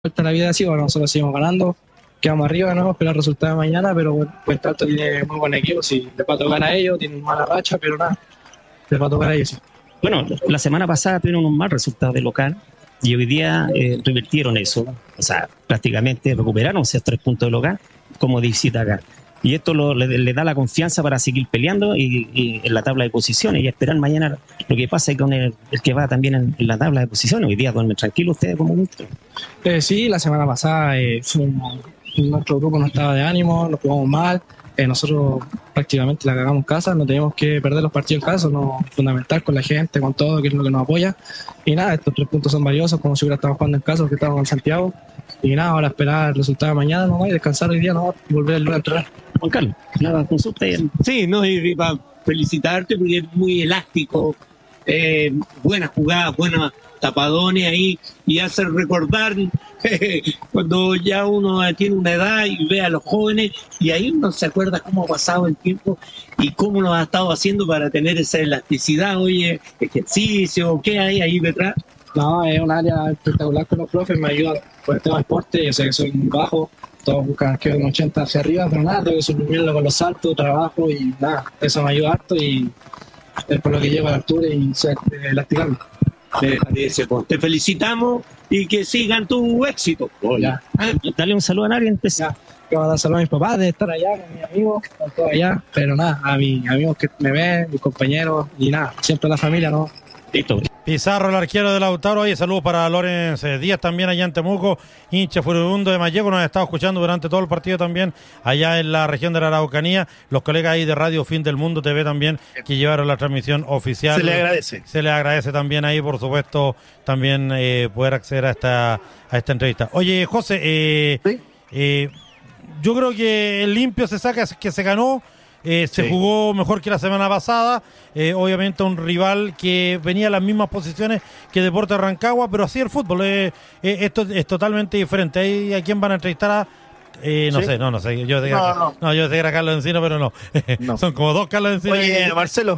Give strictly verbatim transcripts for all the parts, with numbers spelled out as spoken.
vuelta a la vida así, bueno, nosotros seguimos ganando, quedamos arriba, no esperar el resultado de mañana, pero bueno, Puente Alto tiene muy buen equipo, sí, les va a tocar a ellos, tienen mala racha, pero nada, les va a tocar a ellos, sí. Bueno, la semana pasada tuvieron un mal resultado de local y hoy día eh, revirtieron eso, o sea, prácticamente recuperaron esos tres puntos de local como de visita acá. Y esto lo, le, le da la confianza para seguir peleando y, y en la tabla de posiciones y esperar mañana lo que pasa con el, el que va también en, en la tabla de posiciones. Hoy día duermen tranquilos ustedes como ministro. Eh, sí, la semana pasada eh, fuimos, nuestro grupo no estaba de ánimo, nos jugamos mal, eh, nosotros prácticamente la cagamos en casa, no teníamos que perder los partidos en casa, no, fundamental con la gente, con todo, que es lo que nos apoya. Y nada, estos tres puntos son valiosos, como si hubiera estado jugando en casa, porque estábamos en Santiago. Y nada, ahora esperar el resultado de mañana nomás y descansar hoy día nomás y volver el lunes a entrenar. Juan Carlos, nada, consulta. Sí, no, y para felicitarte porque es muy elástico, eh, buenas jugadas, buenos tapadones ahí, y hace recordar eh, cuando ya uno tiene una edad y ve a los jóvenes, y ahí uno se acuerda cómo ha pasado el tiempo y cómo lo ha estado haciendo para tener esa elasticidad. Oye, ejercicio, ¿qué hay ahí detrás? No, es un área espectacular con los profes, me ayudan por el tema de deporte, yo sé que soy muy bajo, todos buscan que un ochenta hacia arriba, pero nada, tengo que suprimirlo con los saltos, trabajo y nada, eso me ayuda harto y es por lo que llevo a la altura y sé elasticarme. Te felicitamos y que sigan tu éxito. Ya. Dale un saludo a nadie. Ya. Quiero dar saludos a mis papás de estar allá con mis amigos, con todos allá, pero nada, a mis amigos que me ven, mis compañeros y nada, siempre la familia, ¿no? Listo. Pizarro, el arquero de Lautaro. Oye, saludos para Lorenz Díaz también allá en Temuco, hincha furibundo de Malleco, nos ha estado escuchando durante todo el partido también allá en la región de la Araucanía. Los colegas ahí de Radio Fin del Mundo T V también que llevaron la transmisión oficial. Se le agradece. Se le agradece también ahí, por supuesto, también eh, poder acceder a esta a esta entrevista. Oye, José, eh, ¿sí? eh, yo creo que el limpio se saca, que se ganó. Eh, se sí. jugó mejor que la semana pasada, eh, obviamente un rival que venía a las mismas posiciones que Deportes Rancagua, pero así el fútbol, eh, eh, esto es totalmente diferente. Ahí, ¿a quién van a entrevistar? A, eh, no ¿Sí? sé, no, no sé, yo sé que, no, no. no, yo sé que era Carlos Encina, pero no, no. Son como dos Carlos Encina. Oye, que... Marcelo,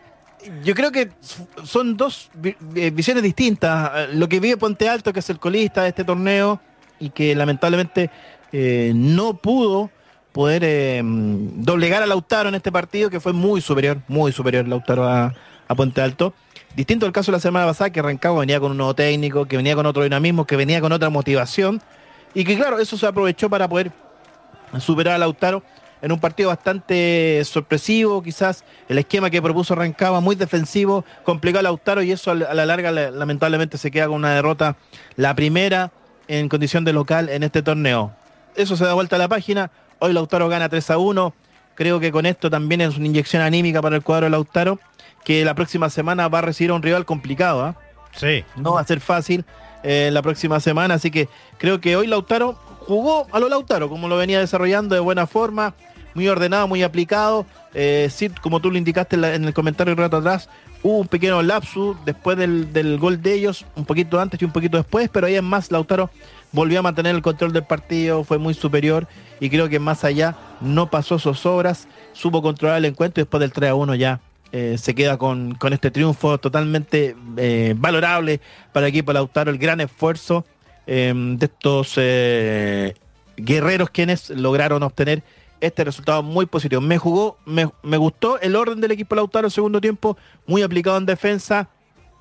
yo creo que son dos visiones distintas. Lo que vive Puente Alto, que es el colista de este torneo y que lamentablemente eh, no pudo poder eh, doblegar a Lautaro en este partido, que fue muy superior, muy superior Lautaro a, a Puente Alto. Distinto al caso de la semana pasada, que Rancagua venía con un nuevo técnico, que venía con otro dinamismo, que venía con otra motivación, y que claro, eso se aprovechó para poder superar a Lautaro en un partido bastante sorpresivo, quizás el esquema que propuso Rancagua, muy defensivo, complicó a Lautaro, y eso a la larga lamentablemente se queda con una derrota, la primera en condición de local en este torneo. Eso se da vuelta a la página. Hoy Lautaro gana tres a uno, creo que con esto también es una inyección anímica para el cuadro de Lautaro, que la próxima semana va a recibir a un rival complicado, ¿eh? Sí. No va a ser fácil eh, la próxima semana, así que creo que hoy Lautaro jugó a lo Lautaro, como lo venía desarrollando de buena forma, muy ordenado, muy aplicado. Eh, sí, como tú lo indicaste en, la, en el comentario un rato atrás, hubo un pequeño lapsus después del, del gol de ellos, un poquito antes y un poquito después, pero ahí en más Lautaro volvió a mantener el control del partido, fue muy superior y creo que más allá no pasó zozobras, supo controlar el encuentro y después del tres a uno ya eh, se queda con, con este triunfo totalmente eh, valorable para el equipo de Lautaro, el gran esfuerzo eh, de estos eh, guerreros quienes lograron obtener este resultado muy positivo. Me jugó, me, me gustó el orden del equipo de Lautaro el segundo tiempo, muy aplicado en defensa,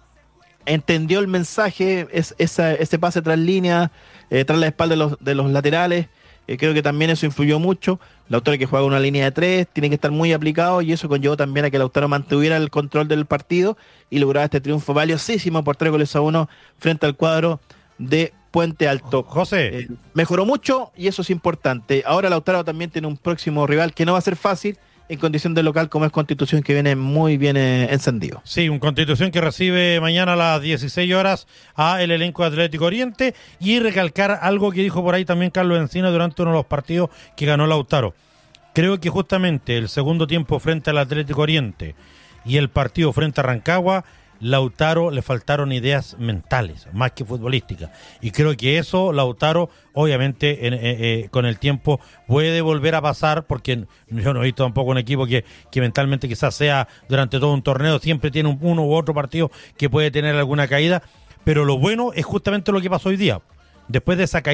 entendió el mensaje, es, esa, ese pase tras línea, eh, tras la espalda de los, de los laterales, eh, creo que también eso influyó mucho. Lautaro, que juega una línea de tres, tiene que estar muy aplicado, y eso conllevó también a que Lautaro mantuviera el control del partido y lograra este triunfo valiosísimo por tres goles a uno frente al cuadro de Puente Alto. José. Eh, mejoró mucho y eso es importante. Ahora Lautaro también tiene un próximo rival que no va a ser fácil en condición de local, como es Constitución, que viene muy bien eh, encendido. Sí, un Constitución que recibe mañana a las dieciséis horas a el elenco de Atlético Oriente, y recalcar algo que dijo por ahí también Carlos Encina durante uno de los partidos que ganó Lautaro. Creo que justamente el segundo tiempo frente al Atlético Oriente y el partido frente a Rancagua, Lautaro le faltaron ideas mentales, más que futbolísticas. Y creo que eso Lautaro, obviamente, en, eh, eh, con el tiempo puede volver a pasar, porque yo no he visto tampoco un equipo que, que mentalmente quizás sea durante todo un torneo, siempre tiene un, uno u otro partido que puede tener alguna caída, pero lo bueno es justamente lo que pasó hoy día. Después de esa caída